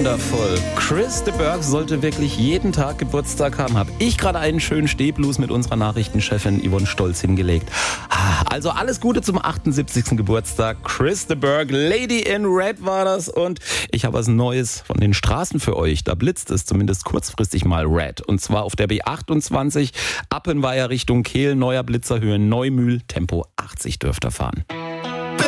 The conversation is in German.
Wonderful. Chris de Burgh sollte wirklich jeden Tag Geburtstag haben. Habe ich gerade einen schönen Stehblues mit unserer Nachrichtenchefin Yvonne Stolz hingelegt. Also alles Gute zum 78. Geburtstag. Chris de Burgh, Lady in Red war das. Und ich habe was Neues von den Straßen für euch. Da blitzt es zumindest kurzfristig mal red. Und zwar auf der B28, Appenweier Richtung Kehl, neuer Blitzerhöhe Neumühl, Tempo 80 dürft ihr fahren.